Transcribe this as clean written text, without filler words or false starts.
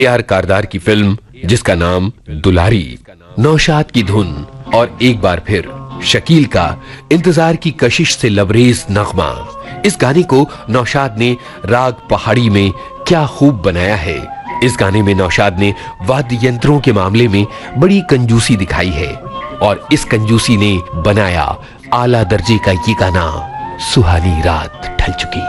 AR कारदार की film जिसका नाम दुलारी, नौशाद की धुन और एक बार फिर शकील का इंतजार की कशिश से लबरेज नगमा। इस गाने को नौशाद ने राग पहाड़ी में क्या खूब बनाया है। इस गाने में नौशाद ने वाद्य यंत्रों के मामले में बड़ी कंजूसी दिखाई है और इस कंजूसी ने बनाया आला दर्जे का ये गाना सुहानी रात ढल चुकी।